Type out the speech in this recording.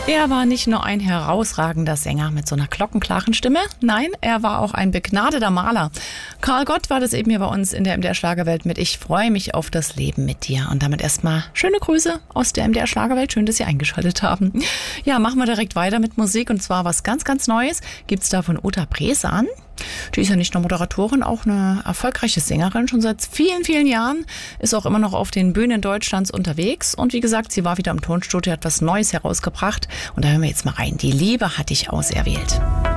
Er war nicht nur ein herausragender Sänger mit so einer glockenklaren Stimme, nein, er war auch ein begnadeter Maler. Karl Gott war das eben hier bei uns in der MDR Schlagerwelt mit Ich freue mich auf das Leben mit dir. Und damit erstmal schöne Grüße aus der MDR Schlagerwelt. Schön, dass Sie eingeschaltet haben. Ja, machen wir direkt weiter mit Musik und zwar was ganz, ganz Neues. Gibt's da von Uta Bresan. Die ist ja nicht nur Moderatorin, auch eine erfolgreiche Sängerin, schon seit vielen, vielen Jahren, ist auch immer noch auf den Bühnen Deutschlands unterwegs und wie gesagt, sie war wieder im Tonstudio, hat was Neues herausgebracht und da hören wir jetzt mal rein. Die Liebe hat dich auserwählt.